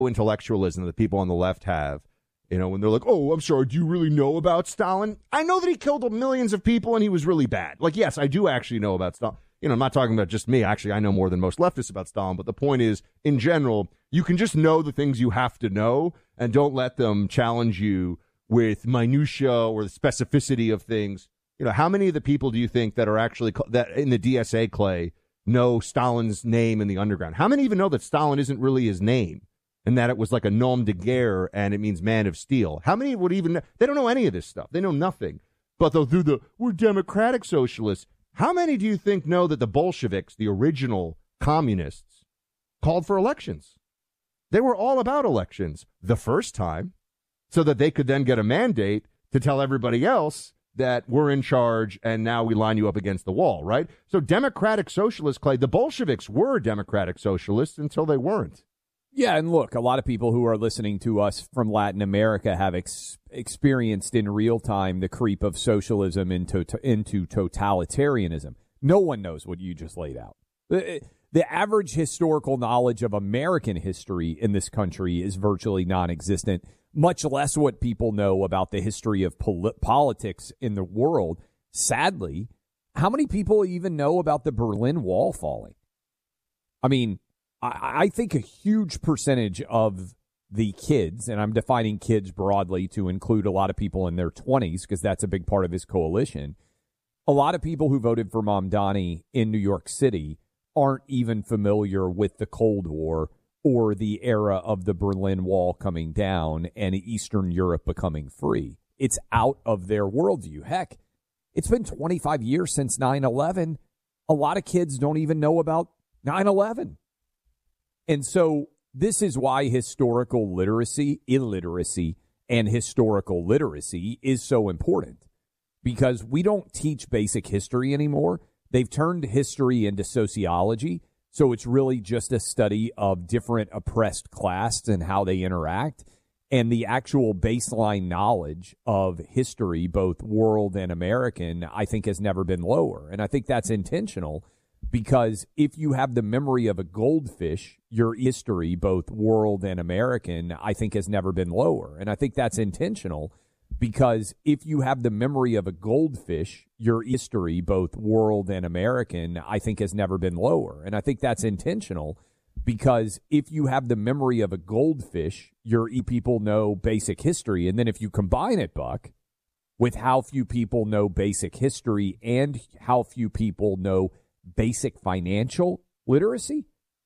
intellectualism that people on the left have. You know, when they're like, oh, I'm sorry, do you really know about Stalin? I know that he killed millions of people and he was really bad. Like, yes, I do actually know about Stalin. You know, I'm not talking about just me. Actually, I know more than most leftists about Stalin. But the point is, in general, you can just know the things you have to know and don't let them challenge you with minutia or the specificity of things. You know, how many of the people do you think that are actually that in the DSA, Clay, know Stalin's name in the underground? How many even know that Stalin isn't really his name and that it was like a nom de guerre and it means man of steel? How many would even know? They don't know any of this stuff. They know nothing. But they'll do we're democratic socialists. How many do you think know that the Bolsheviks, the original communists, called for elections? They were all about elections the first time so that they could then get a mandate to tell everybody else that we're in charge and now we line you up against the wall, right? So democratic socialists, Clay, the Bolsheviks were democratic socialists until they weren't. Yeah, and look, a lot of people who are listening to us from Latin America have experienced in real time the creep of socialism into totalitarianism. No one knows what you just laid out. The average historical knowledge of American history in this country is virtually non-existent, much less what people know about the history of politics in the world. Sadly, how many people even know about the Berlin Wall falling? I mean, I think a huge percentage of the kids, and I'm defining kids broadly to include a lot of people in their 20s because that's a big part of his coalition, a lot of people who voted for Mamdani in New York City aren't even familiar with the Cold War or the era of the Berlin Wall coming down and Eastern Europe becoming free. It's out of their worldview. Heck, it's been 25 years since 9/11. A lot of kids don't even know about 9/11. And so this is why historical illiteracy, and historical literacy is so important, because we don't teach basic history anymore. They've turned history into sociology, so it's really just a study of different oppressed classes and how they interact. And the actual baseline knowledge of history, both world and American, I think has never been lower. And I think that's intentional, because if you have the memory of a goldfish, your history, both world and American, I think has never been lower. And I think that's intentional, because if you have the memory of a goldfish, your history, both world and American, I think has never been lower. And I think that's intentional, because if you have the memory of a goldfish, your people know basic history. And then if you combine it, Buck, with how few people know basic history and how few people know basic financial literacy,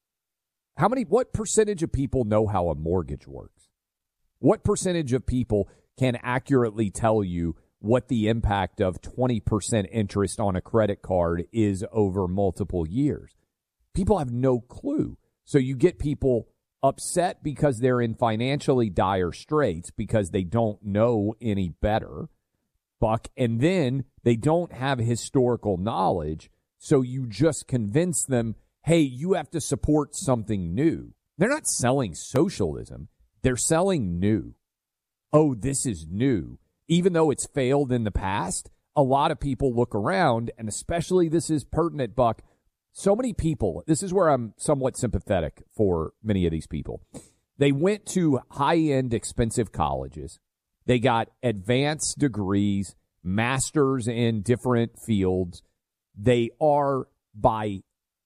what percentage of people know how a mortgage works? What percentage of people can accurately tell you what the impact of 20% interest on a credit card is over multiple years? People have no clue. So you get people upset because they're in financially dire straits because they don't know any better, Buck, and then they don't have historical knowledge. So you just convince them, hey, you have to support something new. They're not selling socialism. They're selling new. Oh, this is new. Even though it's failed in the past, a lot of people look around, and especially this is pertinent, Buck. So many people, this is where I'm somewhat sympathetic for many of these people. They went to high-end, expensive colleges. They got advanced degrees, masters in different fields. They are, by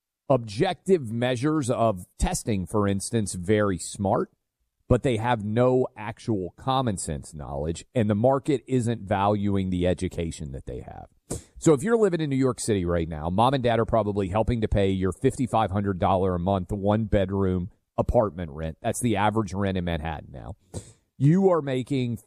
objective measures of testing, for instance, very smart, but they have no actual common sense knowledge, and the market isn't valuing the education that they have. So if you're living in New York City right now, mom and dad are probably helping to pay your $5,500 a month, one-bedroom apartment rent. That's the average rent in Manhattan now. You are making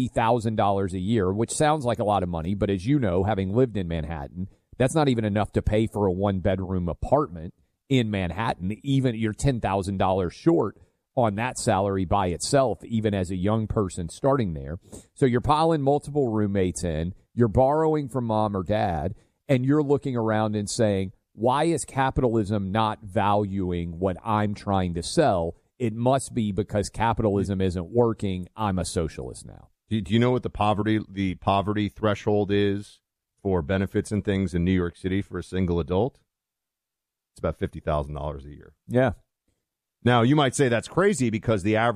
$50,000 a year, which sounds like a lot of money, but as you know, having lived in Manhattan, that's not even enough to pay for a one-bedroom apartment in Manhattan. Even you're $10,000 short on that salary by itself, even as a young person starting there. So you're piling multiple roommates in, you're borrowing from mom or dad, and you're looking around and saying, why is capitalism not valuing what I'm trying to sell? It must be because capitalism isn't working. I'm a socialist now. Do you know what the poverty threshold is for benefits and things in New York City for a single adult? It's about $50,000 a year. Yeah. Now, you might say that's crazy because the average